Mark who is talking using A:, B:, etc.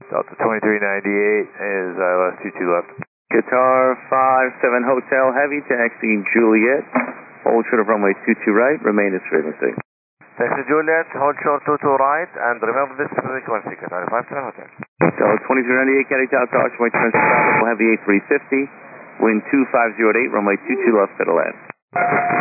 A: Delta 2398 is ILS 22 left.
B: Qatar 57 Hotel Heavy, taxiing Juliet. Hold short of runway 22 right, remain at frequency.
A: Taxi Juliet, hold short 22 right, and remember this frequency, Qatar 57 Hotel.
B: Delta 2398, Caddy Tower, Tower, runway transfer, Heavy A350, wind 2508, runway 22 left, to the left.